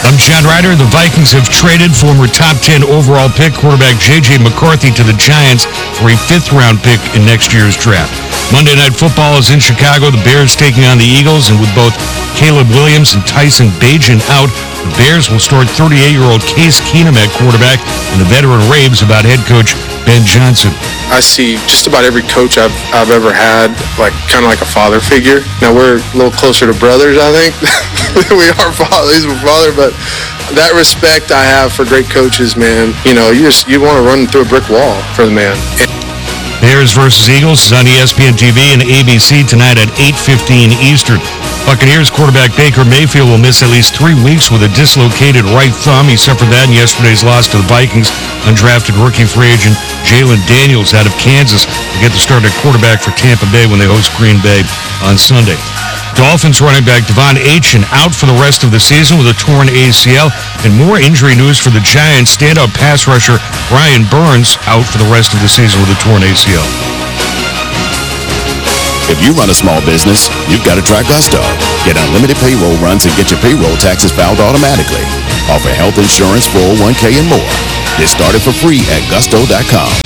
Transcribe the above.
I'm John Ryder. The Vikings have traded former top 10 overall pick quarterback J.J. McCarthy to the Giants for a fifth-round pick in next year's draft. Monday Night Football is in Chicago. The Bears taking on the Eagles, and with both Caleb Williams and Tyson Bagent out, the Bears will start 38-year-old Case Keenum at quarterback, and the veteran raves about head coach Ben Johnson. I see just about every coach I've ever had, kind of like a father figure. Now, we're a little closer to brothers, I think, than we are fathers. He's my father, but that respect I have for great coaches, man, you want to run through a brick wall for the man. Bears versus Eagles is on ESPN TV and ABC tonight at 8:15 Eastern. Buccaneers quarterback Baker Mayfield will miss at least 3 weeks with a dislocated right thumb. He suffered that in yesterday's loss to the Vikings. Undrafted rookie free agent Jalen Daniels out of Kansas will get the start at quarterback for Tampa Bay when they host Green Bay on Sunday. Dolphins running back Devon Achane out for the rest of the season with a torn ACL, and more injury news for the Giants. Standout pass rusher Brian Burns out for the rest of the season with a torn ACL. If you run a small business, you've got to try Gusto. Get unlimited payroll runs and get your payroll taxes filed automatically. Offer health insurance, 401k, and more. Get started for free at gusto.com.